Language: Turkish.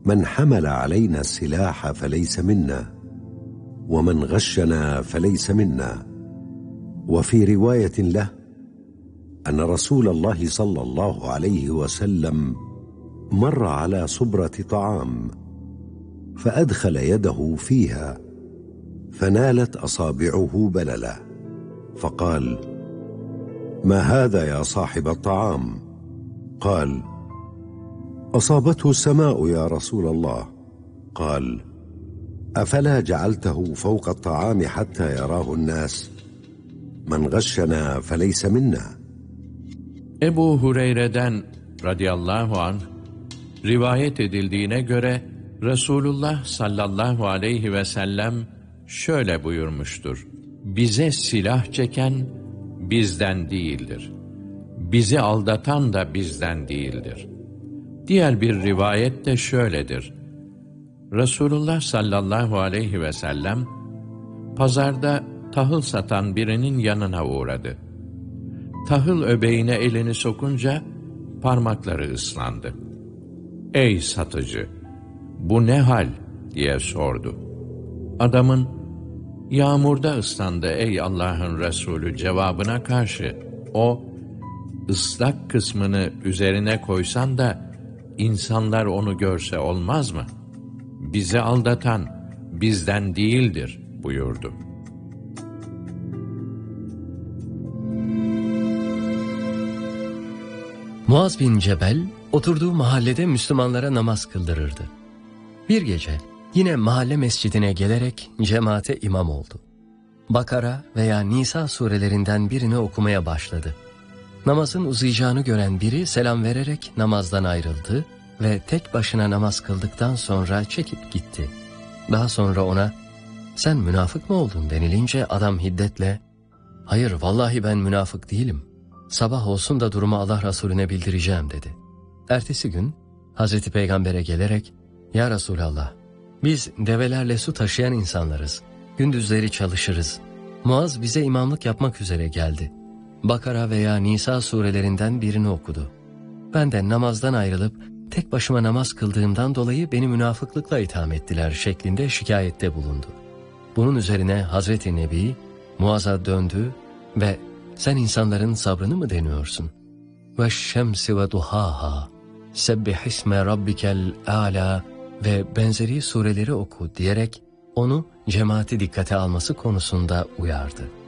من حمل علينا السلاح فليس منا ومن غشنا فليس منا. وفي رواية له أن رسول الله صلى الله عليه وسلم مر على صبرة طعام فأدخل يده فيها فنالت أصابعه بللا، فقال: ما هذا يا صاحب الطعام؟ قال: أصابته السماء يا رسول الله. قال: أفلا جعلته فوق الطعام حتى يراه الناس؟ من غشنا فليس منا. Ebu Hureyre'den radıyallahu anh rivayet edildiğine göre Resulullah sallallahu aleyhi ve sellem şöyle buyurmuştur: bize silah çeken bizden değildir. Bizi aldatan da bizden değildir. Diğer bir rivayet de şöyledir: Resulullah sallallahu aleyhi ve sellem pazarda tahıl satan birinin yanına uğradı. Tahıl öbeğine elini sokunca parmakları ıslandı. Ey satıcı, bu ne hal diye sordu. Adamın yağmurda ıslandı ey Allah'ın Resulü cevabına karşı o, ıslak kısmını üzerine koysan da insanlar onu görse olmaz mı? Bizi aldatan bizden değildir buyurdu. Muaz bin Cebel oturduğu mahallede Müslümanlara namaz kıldırırdı. Bir gece yine mahalle mescidine gelerek cemaate imam oldu. Bakara veya Nisa surelerinden birini okumaya başladı. Namazın uzayacağını gören biri selam vererek namazdan ayrıldı ve tek başına namaz kıldıktan sonra çekip gitti. Daha sonra ona "Sen münafık mı oldun?" denilince adam hiddetle "Hayır, vallahi ben münafık değilim. Sabah olsun da durumu Allah Resulüne bildireceğim" dedi. Ertesi gün Hazreti Peygamber'e gelerek "Ya Resulallah, biz develerle su taşıyan insanlarız. Gündüzleri çalışırız. Muaz bize imamlık yapmak üzere geldi. Bakara veya Nisa surelerinden birini okudu. Ben de namazdan ayrılıp tek başıma namaz kıldığımdan dolayı beni münafıklıkla itham ettiler" şeklinde şikayette bulundu. Bunun üzerine Hazreti Nebi Muaz'a döndü ve "Sen insanların sabrını mı deniyorsun? Ve şemsi ve duhaha, sebbihisme rabbikel âlâ ve benzeri sureleri oku" diyerek onu cemaati dikkate alması konusunda uyardı.